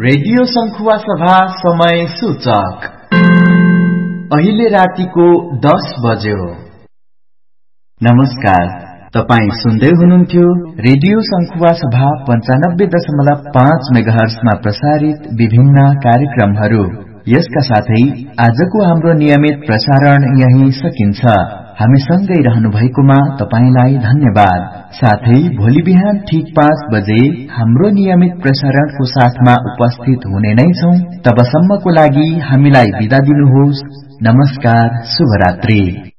Radio संखुवा सभा समय सूचक अहिले रातिको 10 बज्यो। नमस्कार, तपाई सुन्दै हुनुहुन्थ्यो रेडियो संखुवा सभा 95.5 मेगाहर्जमा प्रसारित विभिन्न कार्यक्रमहरू। यसका साथै आजको हाम्रो नियमित प्रसारण यही सकिन्छ। हामी सँगै रहनु भएकोमा तपाईलाई धन्यवाद। साथै भोलि बिहान ठीक 5 बजे हाम्रो नियमित प्रसारणको साथमा उपस्थित हुने नै छौं। तबसम्मको लागि हामीलाई बिदा दिनुहोस्। नमस्कार, शुभरात्रि।